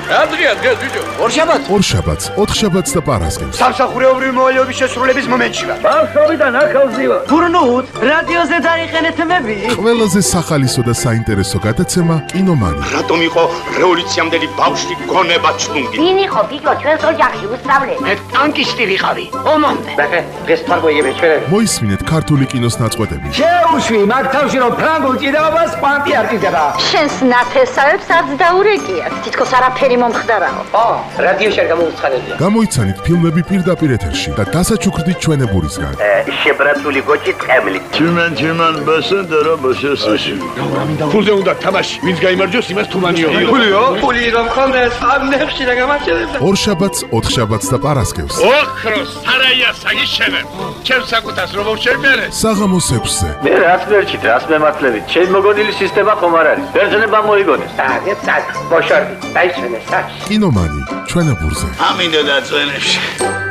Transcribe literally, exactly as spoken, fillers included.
ადრია დღეს ბიჭო. ორშაბათს? ორშაბათს, ოთხშაბათს და პარასკევს. სამსახურეობრივი მოვალეობის შესრულების მომენტში ვარ. ბავშვობიდან ახალზივა. გურნუთ, რადიოზე დაიხენეთ მები. ყველაზე სახალისო და საინტერესო გადაცემა კინომანი. რატომ იყო რევოლუციამდელი ბავშვი გონება ჩლუნგი? ვინ იყო ბიჭო ჩვენს ოჯახში უსწავლე? მე ტანკისტი ვიყავი. ომამდე. ბახე დღეს თარგოიები ჩვენები. მოისმინეთ ქართული კინოს ნაწყვეტები. შეუშვი მაგ თავში რომ ფრანგულ ჭიდაობას კვანტი არ ჭიდება. შენს ნათესავებს არც დაურეკიათ. თითქოს არაფერი მომხდარაო. ო, რადიოში არ გამოუცხადებია. გამოიცანით ფილმები პირდაპირ ეთერში და დასაჩუქრდით ჩვენებურისგან. შებრაცული გოჭი ტყემლი. Tümen tümen basındara başasın. ფულზე უნდა თამაში, ვინც გაიმარჯვოს, იმას თუმანიო. ფულიო? ფული რომ ხონდეს, ამ ნეხში და გამარჯვებდა. ორშაბათს, ოთხშაბათს და პარასკევს. ოქროს სარაია საგიშენე. ჩემს საკუთას რომ შევმერე. საღამოს ექვსზე. მე რაც ვერჩით, რაც მემართლებით. ჩემ მოგონილი სისტემა ხომ არ არის. ბერძნება მოიგონეს. აგე წაკ, ბოშორდი, დაიშვენე საჩ. კინომანი ჩვენებურზე. ამინდა და წვენებში.